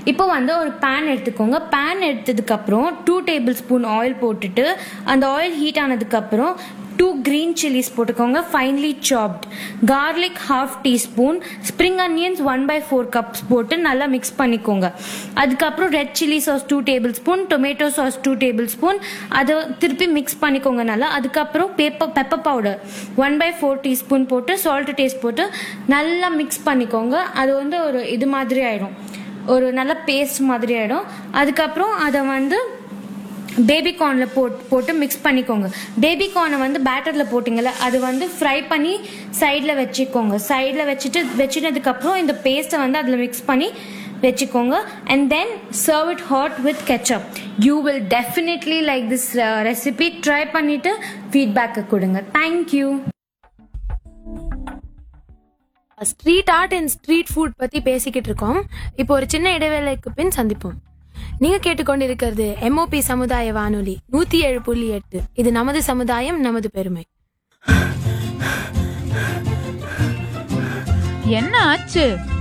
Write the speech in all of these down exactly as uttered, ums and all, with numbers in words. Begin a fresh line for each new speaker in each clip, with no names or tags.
இப்போ வந்து ஒரு பேன் எடுத்துக்கோங்க. பேன் எடுத்ததுக்கப்புறம் டூ டேபிள் ஸ்பூன் ஆயில் போட்டுட்டு அந்த ஆயில் ஹீட் ஆனதுக்கப்புறம் டூ கிரீன் சில்லிஸ் போட்டுக்கோங்க, finally soft. Garlic half teaspoon, spring onions one by four cups போட்டு நல்லா மிக்ஸ் பண்ணிக்கோங்க. அதுக்கப்புறம் red chilli sauce two table spoon, tomato sauce two table spoon, அதை திருப்பி மிக்ஸ் பண்ணிக்கோங்க நல்லா. அதுக்கப்புறம் paper pepper powder one by four teaspoon போட்டு சால்ட் டேஸ்ட் போட்டு நல்லா மிக்ஸ் பண்ணிக்கோங்க. அது வந்து ஒரு இது மாதிரி ஆயிடும், ஒரு நல்ல பேஸ்ட் மாதிரி ஆயிடும். அதுக்கப்புறம் அதை வந்து பேபி கார்னில் போட்டு போட்டு மிக்ஸ் பண்ணிக்கோங்க. பேபி கார்னை வந்து பேட்டரில் போட்டிங்கல்ல, அது வந்து ஃப்ரை பண்ணி சைடில் வச்சுக்கோங்க. சைடில் வச்சுட்டு வச்சுனதுக்கப்புறம் இந்த பேஸ்ட்டை வந்து அதில் மிக்ஸ் பண்ணி வச்சுக்கோங்க. And then serve it hot with ketchup. You will definitely like this recipe. Try பண்ணிவிட்டு ஃபீட்பேக்கை கொடுங்க. Thank you.
Street art and street food பற்றி பேசிக்கிட்டு இருக்கோம். இப்போ ஒரு சின்ன இடைவேளைக்கு பின் சந்திப்போம். நீங்க கேட்டுக்கொண்டிருக்கிறது எம்ஓபி சமுதாய வானொலி நூத்தி ஏழு புள்ளி எட்டு. இது நமது சமுதாயம், நமது பெருமை.
என்ன ஆச்சு?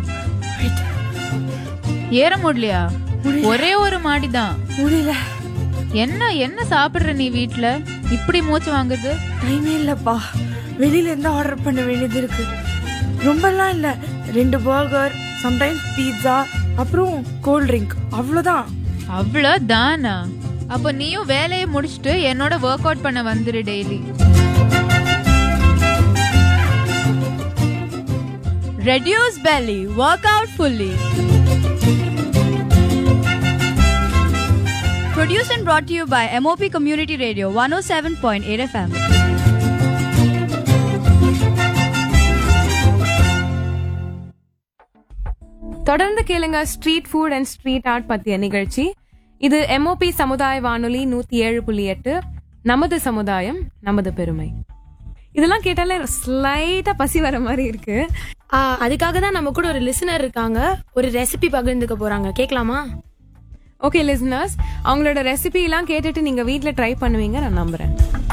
ஏற முடியலையா? ஒரே ஒரு மாடிதான்.
முடியல.
என்ன என்ன சாப்பிடுற நீ வீட்ல? இப்படி மூச்சு வாங்குது?
டைமே இல்லப்பா, வெளியில இருந்து ஆர்டர் பண்ண வேண்டியது இருக்கு. ரொம்பலாம் இல்ல, ரெண்டு பர்கர், சம்டைம்ஸ் பீட்சா, அப்புறம் கோல்ட் ட்ரிங்க், அவ்வளவுதான்.
அவ்வளவுதானா? அப்ப நீயும் வேலையை முடிச்சுட்டு என்னோட ஒர்க் அவுட் பண்ண வந்துரு daily.
Reduce belly, work out fully. Produced and brought to you by M O P Community Radio one oh seven point eight F M.
தொடர்ந்து கேளுங்க street food and street art பத்திய நிகழ்ச்சி. இது MOP சமுதாய வானொலி நூத்தி ஏழு புள்ளி எட்டு. நமது சமுதாயம், நமது பெருமை. இதெல்லாம் கேட்டாலே ஸ்லைட்டா பசி வர மாதிரி இருக்கு.
அதுக்காக தான் நம்ம கூட ஒரு லிசனர் இருக்காங்க, ஒரு ரெசிபி பகிர்ந்துக்க போறாங்க. கேட்கலாமா?
ஓகே லிசனர்ஸ், அவங்களோட ரெசிபி எல்லாம் கேட்டுட்டு நீங்க வீட்ல ட்ரை பண்ணுவீங்க நான் நம்புறேன்.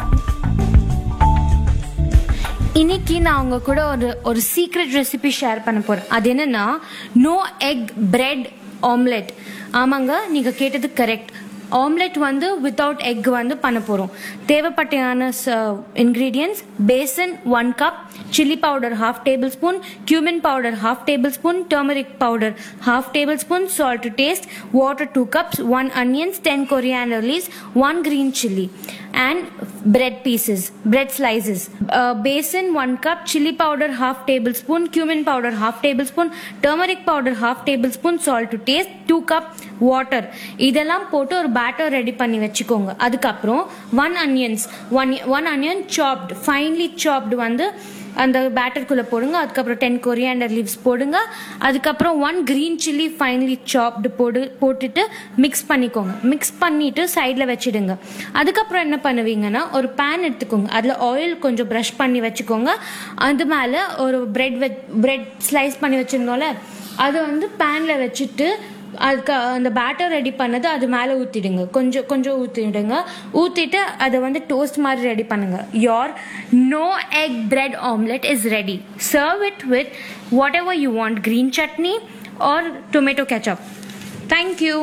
இன்னைக்கு நான் அவங்க கூட ஒரு ஒரு சீக்ரெட் ரெசிபி ஷேர் பண்ண போறேன். அது என்னன்னா நோ எக் பிரெட் ஆம்லெட். ஆமாங்க, நீங்க கேட்டது கரெக்ட். ஆம்லெட் வந்து வித்தவுட் எக் வந்து பண்ண போறோம். தேவைப்பட்டான ingredients: passion one cup, chilli powder half table spoon, cumin powder half table spoon, turmeric powder half table spoon, salt to taste, water two cups, one onions, ten coriander leaves, one green chilli, and bread pieces, bread slices. Uh, basin one cup, chili powder half tablespoon, cumin powder half tablespoon, turmeric powder half tablespoon, salt to taste, two cup water. இதெல்லாம் போட்டு ஒரு batter ready பண்ணி வச்சுக்கோங்க. அதுக்கப்புறம் one onions one one onion soft, finally சாப்டு வந்து அந்த பேட்டருக்குள்ளே போடுங்க. அதுக்கப்புறம் டென் கொரியாண்டர் லீவ்ஸ் போடுங்க. அதுக்கப்புறம் ஒன் கிரீன் சில்லி ஃபைன்லி சாப்டு போடு போட்டுட்டு மிக்ஸ் பண்ணிக்கோங்க. மிக்ஸ் பண்ணிட்டு சைடில் வச்சுடுங்க. அதுக்கப்புறம் என்ன பண்ணுவீங்கன்னா ஒரு பேன் எடுத்துக்கோங்க. அதில் ஆயில் கொஞ்சம் ப்ரஷ் பண்ணி வச்சுக்கோங்க. அது மேலே ஒரு பிரெட் வெ பிரெட் ஸ்லைஸ் பண்ணி வச்சுருந்தோம்ல, அதை வந்து பேனில் வச்சுட்டு அதுக்கு அந்த பேட்டர் ரெடி பண்ணது அது மேலே ஊற்றிடுங்க. கொஞ்சம் கொஞ்சம் ஊற்றிடுங்க. ஊற்றிட்டு அதை வந்து டோஸ்ட் மாதிரி ரெடி பண்ணுங்க. Your no egg bread omelette is ready. Serve it with what ever you want, green chutney R tomato ketchup. Thank you.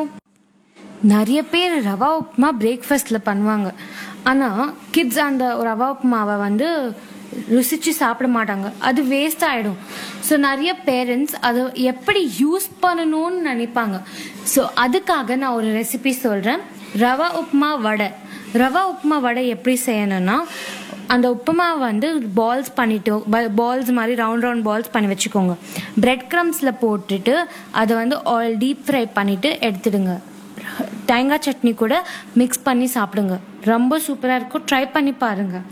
நிறைய பேர் ரவா உப்புமா பிரேக்ஃபாஸ்டில் பண்ணுவாங்க. ஆனால் கிட்ஸ் அந்த ரவா உப்புமாவை வந்து ருசிச்சு சாப்பிட மாட்டாங்க, அது வேஸ்ட் ஆகிடும். ஸோ நிறைய பேரண்ட்ஸ் அதை எப்படி யூஸ் பண்ணணும்னு நினைப்பாங்க. ஸோ அதுக்காக நான் ஒரு ரெசிபி சொல்கிறேன், ரவா உப்புமா வடை. ரவா உப்புமா வடை எப்படி செய்யணும்னா, அந்த உப்புமா வந்து பால்ஸ் பண்ணிட்டு பால்ஸ் மாதிரி ரவுண்ட் ரவுண்ட் பால்ஸ் பண்ணி வச்சுக்கோங்க. பிரெட் க்ரம்ஸில் போட்டுட்டு அதை வந்து ஆயில் டீப் ஃப்ரை பண்ணிவிட்டு எடுத்துடுங்க. தேங்காய் சட்னி கூட மிக்ஸ் பண்ணி சாப்பிடுங்க, ரொம்ப சூப்பராக இருக்கும். ட்ரை பண்ணி பாருங்கள்.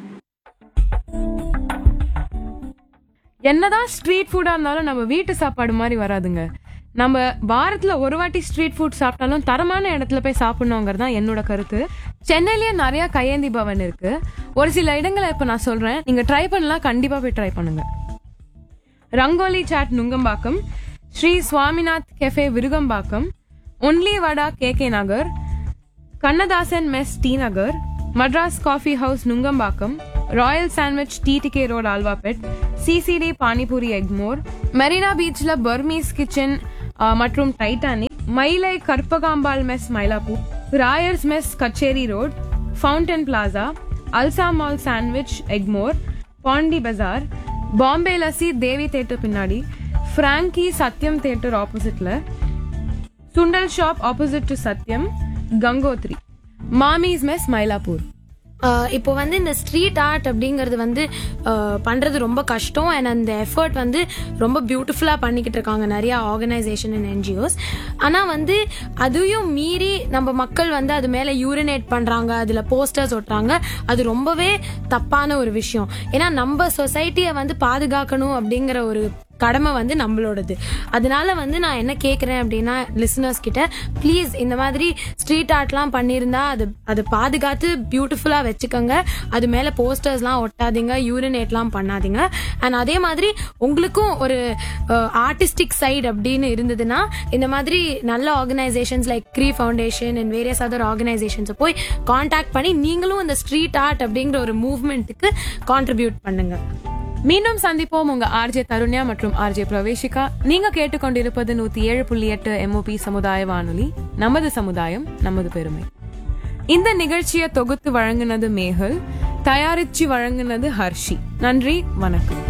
என்னதான் ஸ்ட்ரீட் ஃபுட்டா இருந்தாலும் நம்ம வீட்டு சாப்பாடு மாதிரி வராதுங்க. நம்ம வாரத்துல ஒரு வாட்டி ஸ்ட்ரீட் ஃபுட் சாப்பிட்டாலும் தரமான இடத்துல போய் சாப்பிடணுங்கிறது தான் என்னோட கருத்து. சென்னையிலேயே நிறைய கையேந்தி பவன் இருக்கு. ஒரு சில இடங்களை இப்ப நான் சொல்றேன், நீங்க ட்ரை பண்ணலாம், கண்டிப்பா போய் ட்ரை பண்ணுங்க. Rangoli chat Nungambakkam, Sri Swaminath cafe Virugambakkam, only வடா கே கே நகர், கண்ணதாசன் மெஸ் டி நகர், Madras coffee house Nungambakkam, Royal sandwich TTK road ஆல்வாபெட், CCTV panipuri Egmore, Marina பீச்ல பர்மீஸ் கிச்சன் மற்றும் டைட்டானிக், மயிலை Karpagambal mess Mylapore, Royce mess கச்சேரி road, fountain plaza, அல்சா mall sandwich Egmore, Pandi பஜார், பாம்பே லசி தேவி தேட்டர் பின்னாடி, ஃப்ராங்கி சத்யம் தேட்டர் ஆப்போசிட்ல, சுண்டல் shop opposite to Sathyam, Gangotri, மாமிஸ் mess Mylapore.
ஆஹ் இப்போ வந்து இந்த street art அப்படிங்கிறது வந்து ஆஹ் பண்றது ரொம்ப கஷ்டம் அண்ட் அந்த எஃபர்ட் வந்து ரொம்ப பியூட்டிஃபுல்லா பண்ணிக்கிட்டு இருக்காங்க நிறைய ஆர்கனைசேஷன் அண்ட் என்ஜிஓஸ். ஆனா வந்து அதையும் மீறி நம்ம மக்கள் வந்து அது மேல யூரினேட் பண்றாங்க, அதுல போஸ்டர்ஸ் ஒட்டுறாங்க. அது ரொம்பவே தப்பான ஒரு விஷயம். ஏன்னா நம்ம சொசைட்டியை வந்து பாதுகாக்கணும் அப்படிங்கிற ஒரு கடமை வந்து நம்மளோடது. அதனால வந்து நான் என்ன கேட்குறேன் அப்படின்னா லிசனர்ஸ் கிட்ட, ப்ளீஸ் இந்த மாதிரி ஸ்ட்ரீட் ஆர்ட்லாம் பண்ணியிருந்தா அது அது பாதுகாத்து பியூட்டிஃபுல்லாக வச்சுக்கோங்க. அது மேலே போஸ்டர்ஸ்லாம் ஒட்டாதீங்க, யூரினேட்லாம் பண்ணாதீங்க. அண்ட் அதே மாதிரி உங்களுக்கும் ஒரு ஆர்டிஸ்டிக் சைடு அப்படின்னு இருந்ததுன்னா இந்த மாதிரி நல்ல organisations like க்ரீ foundation and various other ஆர்கனைசேஷன்ஸை போய் கான்டாக்ட் பண்ணி நீங்களும் இந்த ஸ்ட்ரீட் ஆர்ட் அப்படிங்கிற ஒரு மூவ்மெண்ட்டுக்கு கான்ட்ரிபியூட் பண்ணுங்க.
மீண்டும் சந்திப்போம். உங்க ஆர்ஜே தருண்யா மற்றும் ஆர்ஜே பிரவேஷிகா. நீங்க கேட்டுக்கொண்டிருப்பது நூத்தி ஏழு புள்ளி எட்டு எம்ஓபி சமுதாய வானொலி. நமது சமுதாயம் நமது பெருமை. இந்த நிகழ்ச்சியை தொகுத்து வழங்கினது மேகல், தயாரிச்சு வழங்கினது ஹர்ஷி. நன்றி, வணக்கம்.